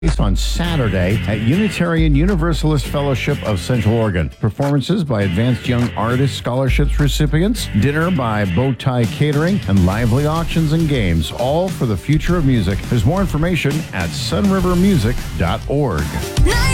on Saturday at Unitarian Universalist Fellowship of Central Oregon. Performances by Advanced Young Artist Scholarships recipients, dinner by Bowtie Catering, and lively auctions and games, all for the future of music. There's more information at sunrivermusic.org.